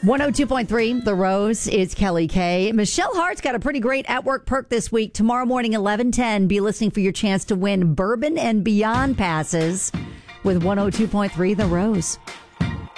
102.3, The Rose is Kelly K. Michelle Hart's got a pretty great at-work perk this week. Tomorrow morning, 11:10, be listening for your chance to win Bourbon and Beyond passes with 102.3, The Rose.